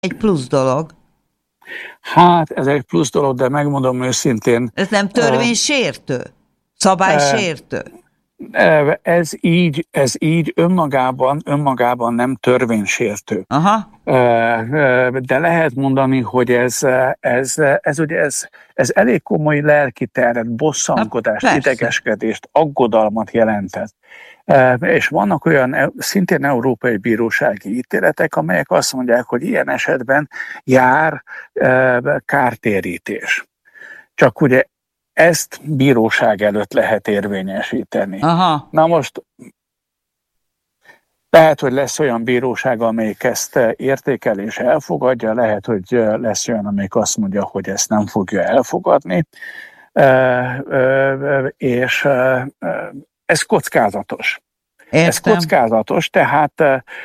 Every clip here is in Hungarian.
egy plusz dolog. Hát ez egy plusz dolog, de megmondom őszintén. Ez nem törvénysértő? Szabálysértő? Ez így önmagában nem törvénysértő. Aha. De lehet mondani, hogy ez elég komoly lelki terhet, bosszankodást, idegeskedést, aggodalmat jelentett. És vannak olyan szintén európai bírósági ítéletek, amelyek azt mondják, hogy ilyen esetben jár kártérítés. Csak ugye ezt bíróság előtt lehet érvényesíteni. Aha. Na most lehet, hogy lesz olyan bíróság, amelyik ezt értékel és elfogadja, lehet, hogy lesz olyan, amelyik azt mondja, hogy ezt nem fogja elfogadni, és ez kockázatos. Értem. Ez kockázatos, tehát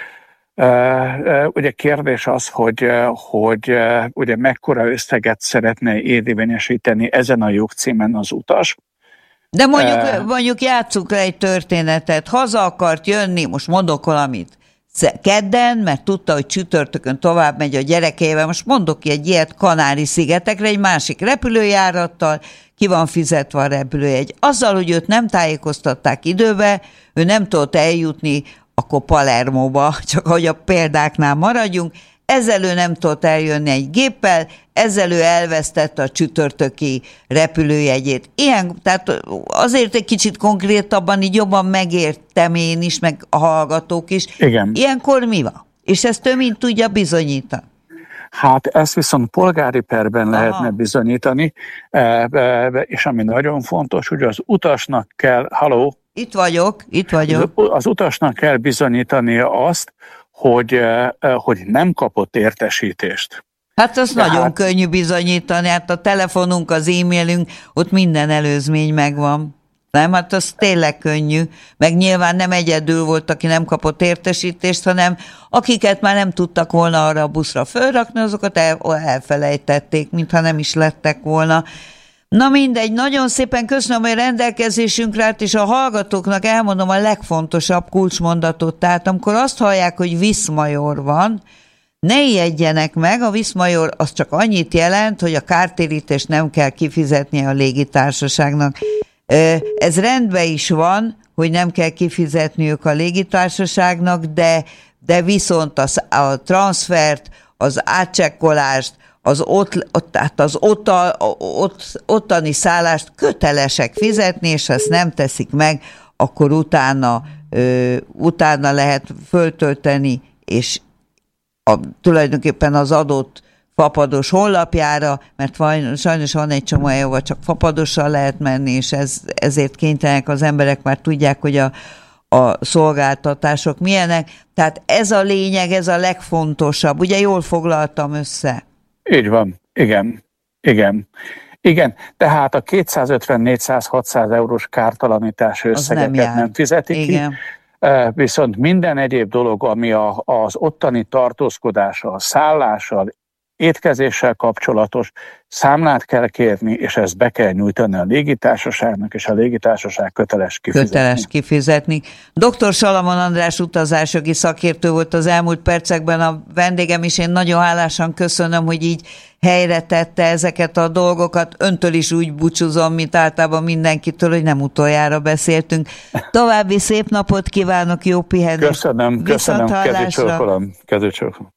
ugye kérdés az, hogy ugye mekkora összeget szeretne érvényesíteni ezen a jogcímen az utas. De mondjuk játsszuk le egy történetet. Haza akart jönni, most mondok valamit, kedden, mert tudta, hogy csütörtökön tovább megy a gyerekével, most mondok ki egy ilyet Kanári-szigetekre, egy másik repülőjárattal, ki van fizetve a repülőjegy. Azzal, hogy őt nem tájékoztatták időbe, ő nem tudott eljutni akkor Palermóba, csak hogy a példáknál maradjunk, ezzel ő nem tudott eljönni egy géppel, ezzel ő elvesztette a csütörtöki repülőjegyét. Tehát azért egy kicsit konkrétabban, így jobban megértem én is, meg a hallgatók is. Igen. Ilyenkor mi van? És ezt ő mind tudja bizonyítani? Hát ezt viszont polgári perben lehetne bizonyítani, és ami nagyon fontos, hogy az utasnak kell, Itt vagyok. Az utasnak kell bizonyítania azt, hogy nem kapott értesítést. Hát azt nagyon könnyű bizonyítani, hát a telefonunk, az e-mailünk, ott minden előzmény megvan. Nem, hát az tényleg könnyű. Meg nyilván nem egyedül volt, aki nem kapott értesítést, hanem akiket már nem tudtak volna arra a buszra fölrakni, azokat elfelejtették, mintha nem is lettek volna. Na mindegy, nagyon szépen köszönöm, hogy rendelkezésünkre állt, és a hallgatóknak elmondom a legfontosabb kulcsmondatot. Tehát amikor azt hallják, hogy Viszmajor van, ne ijedjenek meg, a Viszmajor az csak annyit jelent, hogy a kártérítést nem kell kifizetnie a légitársaságnak. Ez rendben is van, hogy nem kell kifizetniük a légitársaságnak, de viszont a transfert, az átcsekkolást, az ottani szállást kötelesek fizetni, és ha ezt nem teszik meg, akkor utána lehet föltölteni, és tulajdonképpen az adott fapados honlapjára, mert sajnos van egy csomó hely, ahol csak fapadossal lehet menni, és ezért kénytelenek az emberek, már tudják, hogy a szolgáltatások milyenek. Tehát ez a lényeg, ez a legfontosabb. Ugye jól foglaltam össze? Így van, igen. Tehát a 250-400-600 eurós kártalanítás összegeket nem fizetik ki, viszont minden egyéb dolog, ami az ottani tartózkodással, a szállással, étkezéssel kapcsolatos, számlát kell kérni, és ezt be kell nyújtani a légitársaságnak, és a légitársaság köteles kifizetni. Dr. Salamon András utazásjogi szakértő volt az elmúlt percekben a vendégem, és én nagyon hálásan köszönöm, hogy így helyre tette ezeket a dolgokat. Öntől is úgy búcsúzom, mint általában mindenkitől, hogy nem utoljára beszéltünk. További szép napot kívánok, jó pihenést! Köszönöm, kezücsókolom.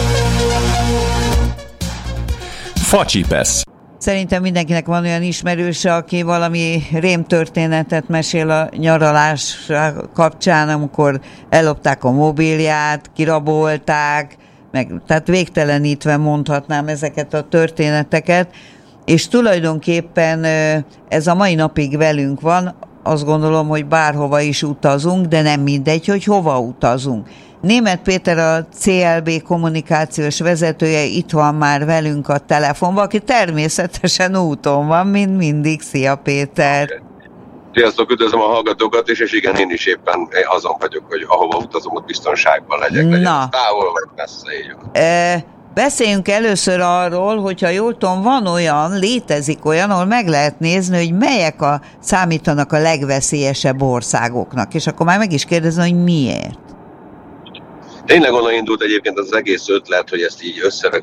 Facsipesz. Szerintem mindenkinek van olyan ismerőse, aki valami rémtörténetet mesél a nyaralás kapcsán, amikor ellopták a mobilját, kirabolták, tehát végtelenítve mondhatnám ezeket a történeteket, és tulajdonképpen ez a mai napig velünk van, azt gondolom, hogy bárhova is utazunk, de nem mindegy, hogy hova utazunk. Németh Péter, a CLB kommunikációs vezetője itt van már velünk a telefonban, aki természetesen úton van, mint mindig. Szia, Péter! Sziasztok, üdvözlöm a hallgatókat, és igen, én is éppen azon vagyok, hogy ahova utazom, ott biztonságban legyek. Távol vagy messze, így van. Beszéljünk először arról, hogyha jól tudom, létezik olyan, ahol meg lehet nézni, hogy melyek számítanak a legveszélyesebb országoknak, és akkor már meg is kérdezem, hogy miért. Tényleg onnan indult egyébként az egész ötlet, hogy ezt így